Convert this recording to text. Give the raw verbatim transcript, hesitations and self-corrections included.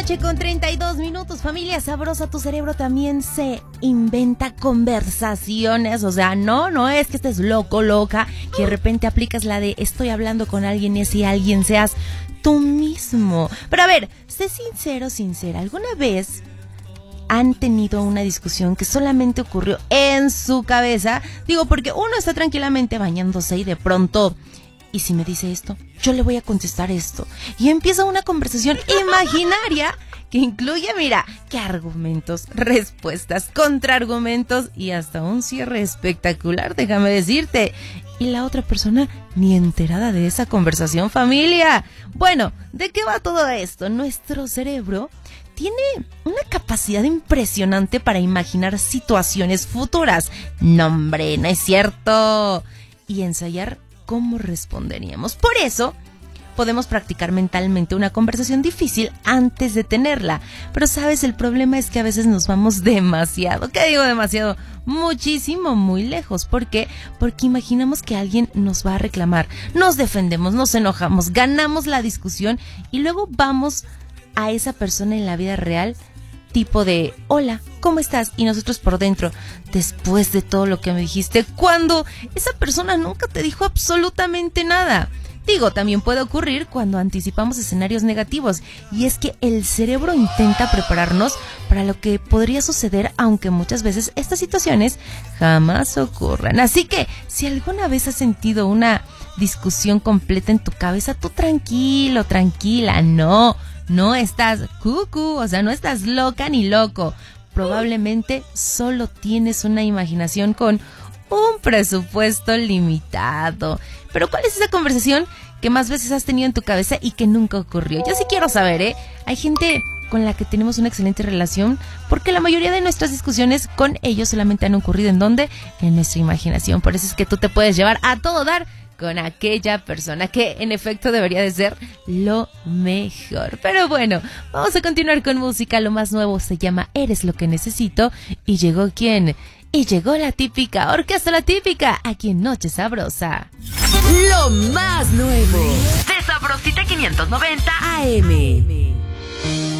noche con treinta y dos minutos, familia sabrosa. Tu cerebro también se inventa conversaciones. O sea, no, no es que estés loco, loca, que de repente aplicas la de estoy hablando con alguien y ese alguien seas tú mismo. Pero a ver, sé sincero, sincera. ¿Alguna vez han tenido una discusión que solamente ocurrió en su cabeza? Digo, porque uno está tranquilamente bañándose y de pronto, ¿y si me dice esto? Yo le voy a contestar esto. Y empieza una conversación imaginaria que incluye, mira, qué argumentos, respuestas, contraargumentos y hasta un cierre espectacular, déjame decirte. Y la otra persona ni enterada de esa conversación, familia. Bueno, ¿de qué va todo esto? Nuestro cerebro tiene una capacidad impresionante para imaginar situaciones futuras. No, hombre, no es cierto. Y ensayar cómo responderíamos. Por eso podemos practicar mentalmente una conversación difícil antes de tenerla. Pero sabes, el problema es que a veces nos vamos demasiado, ¿qué digo demasiado? Muchísimo, muy lejos. ¿Por qué? Porque imaginamos que alguien nos va a reclamar. Nos defendemos, nos enojamos, ganamos la discusión y luego vamos a esa persona en la vida real tipo de, hola, ¿cómo estás? Y nosotros por dentro, después de todo lo que me dijiste, cuando esa persona nunca te dijo absolutamente nada. Digo, también puede ocurrir cuando anticipamos escenarios negativos, y es que el cerebro intenta prepararnos para lo que podría suceder, aunque muchas veces estas situaciones jamás ocurran. Así que, si alguna vez has sentido una discusión completa en tu cabeza, tú tranquilo, tranquila, no, no estás cucú, o sea, no estás loca ni loco. Probablemente solo tienes una imaginación con un presupuesto limitado. Pero ¿cuál es esa conversación que más veces has tenido en tu cabeza y que nunca ocurrió? Yo sí quiero saber, ¿eh? Hay gente con la que tenemos una excelente relación porque la mayoría de nuestras discusiones con ellos solamente han ocurrido ¿en dónde? En nuestra imaginación. Por eso es que tú te puedes llevar a todo dar con aquella persona que en efecto debería de ser lo mejor. Pero bueno, vamos a continuar con música. Lo más nuevo se llama Eres lo que necesito. ¿Y llegó quién? Y llegó la típica, Orquesta La Típica, aquí en Noche Sabrosa. Lo más nuevo de Sabrosita quinientos noventa A M.